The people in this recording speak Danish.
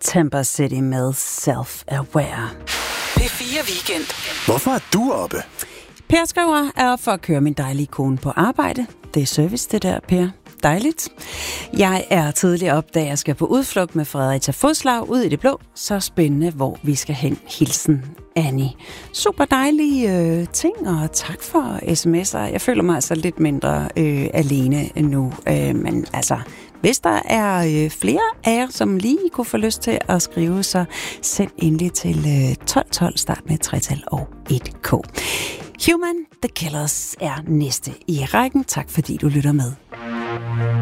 September City med Self-Aware. P4 Weekend. Hvorfor er du oppe? Per skriver, er op for at køre min dejlige kone på arbejde. Det er service, det der, Per. Dejligt. Jeg er tidlig op, da jeg skal på udflugt med Fredericia Fodslag ud i det blå. Så spændende, hvor vi skal hen. Hilsen, Annie. Super dejlige ting, og tak for sms'er. Jeg føler mig altså lidt mindre alene nu. Men altså, hvis der er flere af jer, som lige kunne få lyst til at skrive, så send endelig til 1212, start med 3-tal og 1K. Human the Killers er næste i rækken. Tak fordi du lytter med.